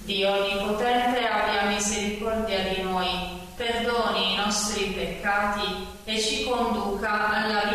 Dio Onnipotente abbia misericordia di noi, perdoni i nostri peccati e ci conduca alla